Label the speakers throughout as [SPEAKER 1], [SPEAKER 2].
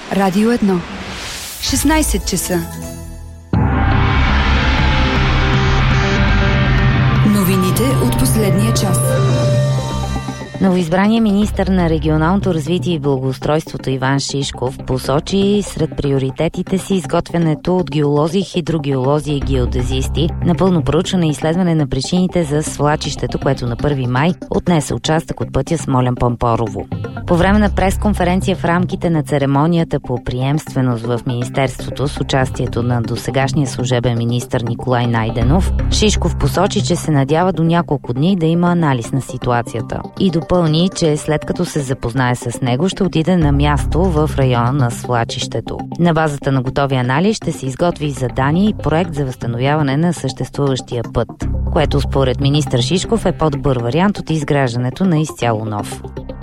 [SPEAKER 1] Радио 1. 16 часа. Новините от последния час.
[SPEAKER 2] Новоизбраният министър на регионалното развитие и благоустройството Иван Шишков посочи сред приоритетите си изготвянето от геолози, хидрогеолози и геодезисти на пълно проучване и изследване на причините за свлачището, което на 1 май отнесе участък от пътя Смолян-Пампорово. По време на пресконференция в рамките на церемонията по приемственост в Министерството с участието на досегашния служебен министър Николай Найденов, Шишков посочи, че се надява до няколко дни да има анализ на ситуацията. И допълни, че след като се запознае с него, ще отиде на място в района на свлачището. На базата на готовия анализ ще се изготви задание и проект за възстановяване на съществуващия път, което според министър Шишков е по-добър вариант от изграждането на изцяло нов.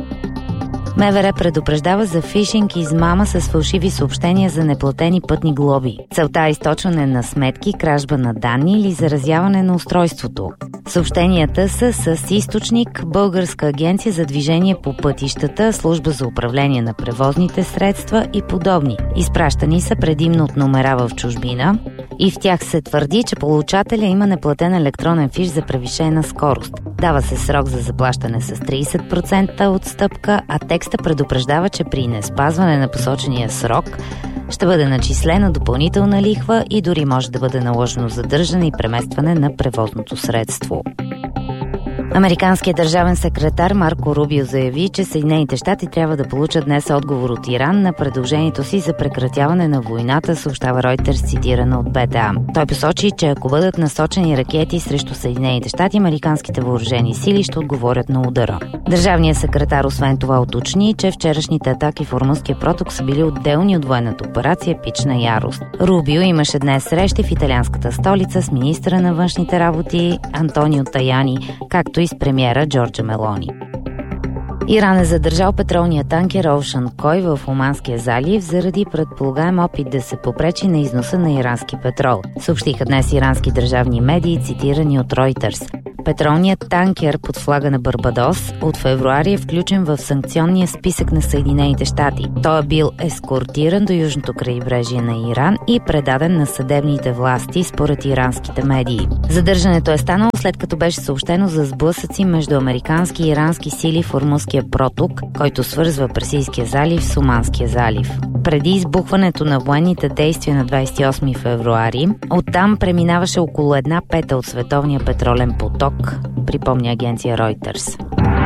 [SPEAKER 2] МВР предупреждава за фишинг и измама с фалшиви съобщения за неплатени пътни глоби. Целта е източване на сметки, кражба на данни или заразяване на устройството. Съобщенията са с източник Българска агенция за движение по пътищата, служба за управление на превозните средства и подобни. Изпращани са предимно от номера в чужбина и в тях се твърди, че получателя има неплатен електронен фиш за превишена скорост. Дава се срок за заплащане с 30% отстъпка, а текста предупреждава, че при неспазване на посочения срок ще бъде начислена допълнителна лихва и дори може да бъде наложено задържане и преместване на превозното средство. Американският държавен секретар Марко Рубио заяви, че Съединените щати трябва да получат днес отговор от Иран на предложението си за прекратяване на войната, съобщава Reuters, цитирана от БТА. Той посочи, че ако бъдат насочени ракети срещу Съединените щати, американските въоръжени сили ще отговорят на удара. Държавният секретар освен това уточни, че вчерашните атаки в Ормузския проток са били отделни от военната операция Пична ярост. Рубио имаше днес срещи в италианската столица с министъра на външните работи Антонио Таяни, както и с премиера Джорджа Мелони. Иран е задържал петролния танкер Ocean Koi в Оманския залив заради предполагаем опит да се попречи на износа на ирански петрол, съобщиха днес ирански държавни медии, цитирани от Reuters. Петролният танкер под флага на Барбадос от февруари е включен в санкционния списък на Съединените щати. Той е бил ескортиран до южното крайбрежие на Иран и предаден на съдебните власти, според иранските медии. Задържането е станало след като беше съобщено за сблъсъци между американски и ирански сили в Ормузския проток, който свързва Персийския залив с Оманския залив. Преди избухването на военните действия на 28 февруари, оттам преминаваше около 1/5 от световния петролен поток, припомня агенция Reuters.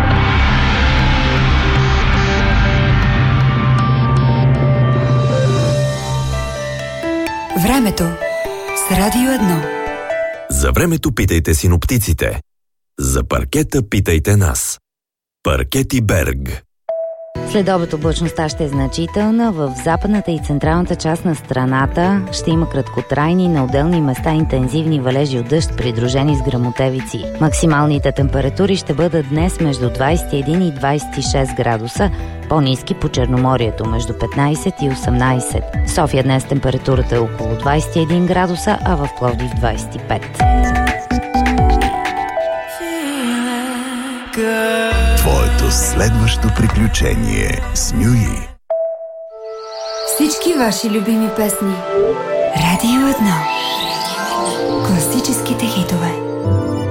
[SPEAKER 1] Времето с Радио 1.
[SPEAKER 3] За времето питайте синоптиците. За паркета питайте нас. Паркети Берг.
[SPEAKER 2] Следобед облачността ще е значителна. В западната и централната част на страната ще има краткотрайни, на отделни места интензивни валежи от дъжд, придружени с гръмотевици. Максималните температури ще бъдат днес между 21 и 26 градуса, по-ниски по Черноморието между 15 и 18. В София днес температурата е около 21 градуса, а в Пловдив 25.
[SPEAKER 4] Твоето следващо приключение с Нюи.
[SPEAKER 1] Всички ваши любими песни. Радио 1. Класическите хитове.